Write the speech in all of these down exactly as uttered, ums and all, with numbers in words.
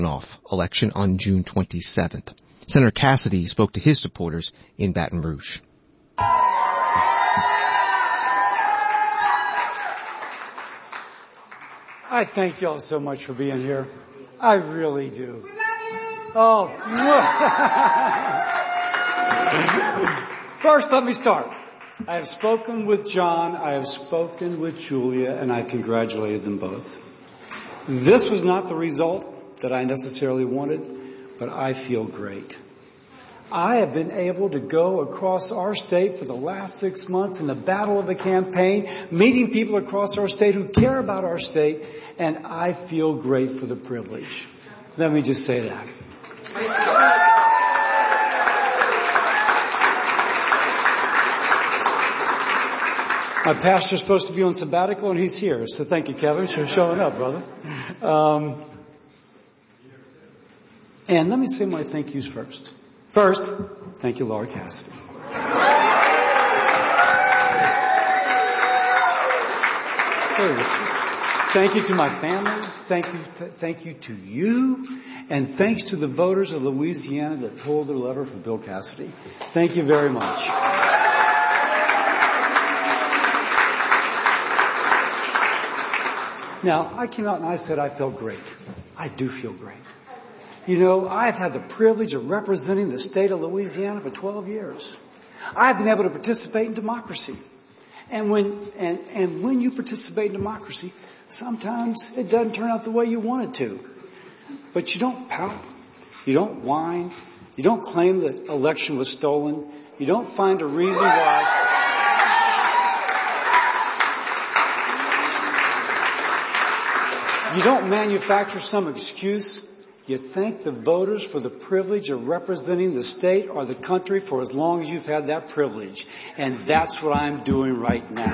runoff election on June twenty-seventh. Senator Cassidy spoke to his supporters in Baton Rouge. I thank y'all so much for being here. I really do. Oh. First, let me start. I have spoken with John, I have spoken with Julia, and I congratulated them both. This was not the result that I necessarily wanted, but I feel great. I have been able to go across our state for the last six months in the battle of a campaign, meeting people across our state who care about our state, and I feel great for the privilege. Let me just say that. My pastor's supposed to be on sabbatical, and he's here. So thank you, Kevin, for showing up, brother. Um, and let me say my thank yous first. First, thank you, Laura Cassidy. Thank you to my family. Thank you, th- thank you to you. And thanks to the voters of Louisiana that pulled their lever for Bill Cassidy. Thank you very much. Now, I came out and I said I felt great. I do feel great. You know, I've had the privilege of representing the state of Louisiana for twelve years. I've been able to participate in democracy. And when, and, and when you participate in democracy, sometimes it doesn't turn out the way you want it to. But you don't pout. You don't whine. You don't claim the election was stolen. You don't find a reason why. You don't manufacture some excuse. You thank the voters for the privilege of representing the state or the country for as long as you've had that privilege. And that's what I'm doing right now.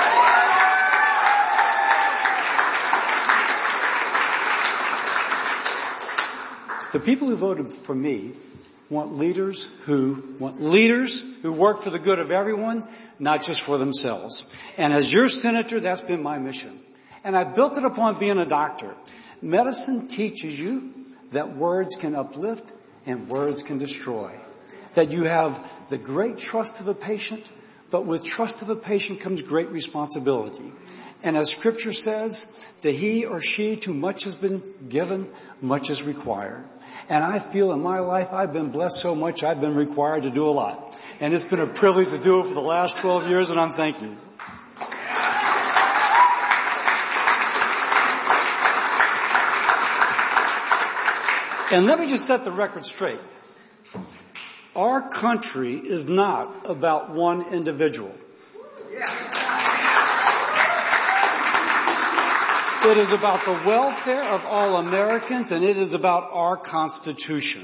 The people who voted for me want leaders who want leaders who work for the good of everyone, not just for themselves. And as your senator, that's been my mission. And I built it upon being a doctor. Medicine teaches you that words can uplift and words can destroy. That you have the great trust of a patient, but with trust of a patient comes great responsibility. And as Scripture says, to he or she too much has been given, much is required. And I feel in my life I've been blessed so much I've been required to do a lot. And it's been a privilege to do it for the last twelve years, and I'm thanking you. And let me just set the record straight. Our country is not about one individual. It is about the welfare of all Americans, and it is about our Constitution.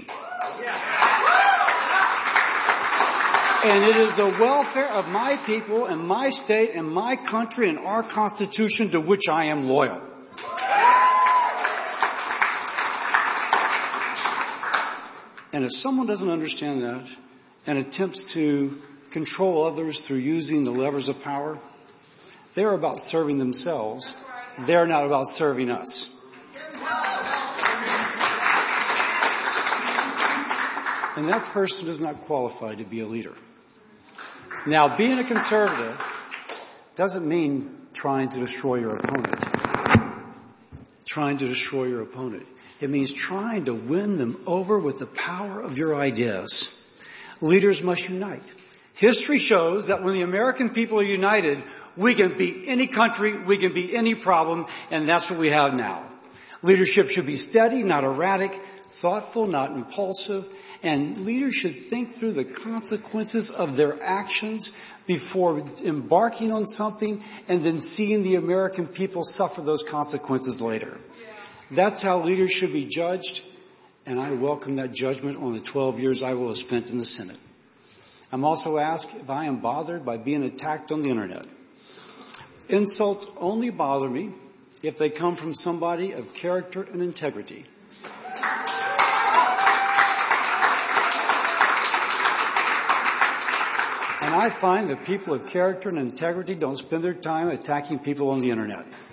And it is the welfare of my people and my state and my country and our Constitution to which I am loyal. And if someone doesn't understand that and attempts to control others through using the levers of power, they're about serving themselves. They're not about serving us. And that person is not qualified to be a leader. Now, being a conservative doesn't mean trying to destroy your opponent. Trying to destroy your opponent. It means trying to win them over with the power of your ideas. Leaders must unite. History shows that when the American people are united, we can beat any country, we can beat any problem, and that's what we have now. Leadership should be steady, not erratic, thoughtful, not impulsive, and leaders should think through the consequences of their actions before embarking on something and then seeing the American people suffer those consequences later. That's how leaders should be judged, and I welcome that judgment on the twelve years I will have spent in the Senate. I'm also asked if I am bothered by being attacked on the internet. Insults only bother me if they come from somebody of character and integrity. And I find that people of character and integrity don't spend their time attacking people on the internet.